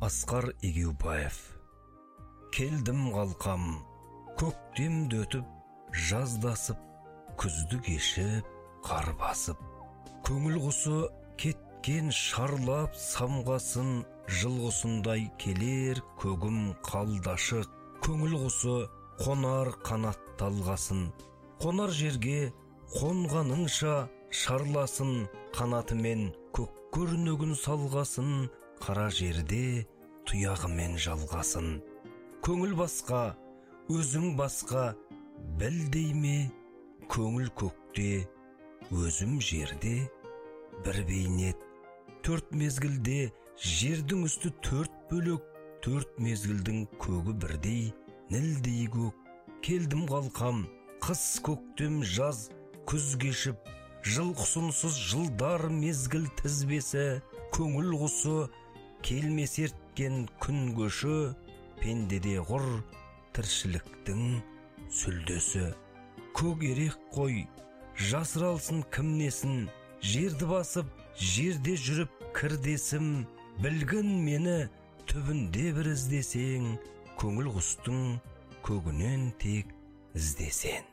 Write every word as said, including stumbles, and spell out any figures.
Асқар Егеубаев. Келдім қалқам, көктемді өтіп, жаздасып, күзді кешіп, қар басып. Көңіл құсы кеткен шарлап самғасын, жылғысындай келер көгім қалдашық. Көңіл құсы қонар қанат талғасын, қонар жерге қонғанынша шарласын, қанатымен көк көрнегін салғасын, қара жерде тұяғымен жалғасын. Көңіл басқа, өзің басқа, білдей ме? Көңіл көкте, өзім жерде, бір бейнет. Төрт мезгілде жердің үсті төрт бөлек, төрт мезгілдің көгі бірдей, нілдей көк. Келдім қалқам, қыс көктем жаз, күз кешіп, жыл құсынсыз жылдар мезгіл тізбесі. Көңіл құсы келмес ерткен күн көші, пендеде ғұр тіршіліктің сүлдесі. Көк ерек қой, жасыралсын кімнесін, жерді басып, жерде жүріп кірдесім. Білгін мені түбінде бір іздесең, көңіл құстың көгінен тек іздесен.